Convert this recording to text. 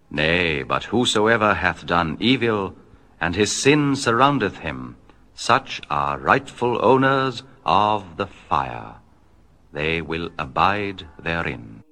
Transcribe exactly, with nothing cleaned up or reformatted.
Nay, but whosoever hath done evil, and his sin surroundeth him, such are rightful owners of the fire. They will abide therein.